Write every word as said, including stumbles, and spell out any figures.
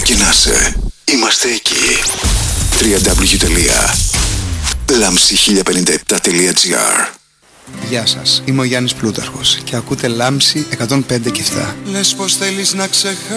και να είσαι, είμαστε εκεί. double-u double-u double-u τελεία λάμψη χίλια πενήντα επτά τελεία τζι άρ. Γεια σας, είμαι ο Γιάννης Πλούταρχος και ακούτε Λάμψη εκατόν πέντε και επτά. Λες πως θέλεις να ξεχάσεις